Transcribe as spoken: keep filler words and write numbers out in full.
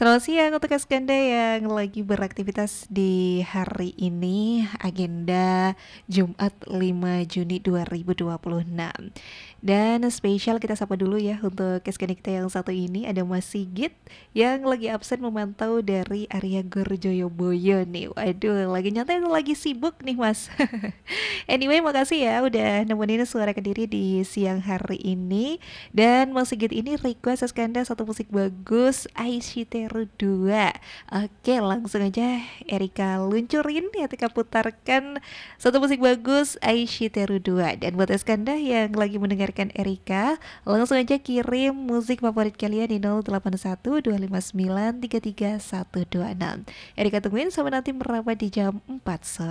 Selamat siang untuk Kanda yang lagi beraktivitas di hari ini, agenda Jumat lima Juni dua ribu dua puluh enam. Dan spesial kita sapa dulu ya untuk Kanda kita yang satu ini, ada Mas Sigit yang lagi absen memantau dari area Gorjoyoboyo nih. Waduh, lagi nyantai atau lagi sibuk nih Mas? Anyway, makasih ya udah nemenin suara Kediri di siang hari ini. Dan Mas Sigit ini request Skanda satu musik bagus, Aishiteru dua. Oke, langsung aja Erika luncurin ya, Tika putarkan satu musik bagus, Aishiteru dua. Dan buat Skanda yang lagi mendengarkan Erika, langsung aja kirim musik favorit kalian di nol delapan satu dua lima sembilan tiga tiga satu dua enam. Erika tungguin sampai nanti merapat di jam empat sore.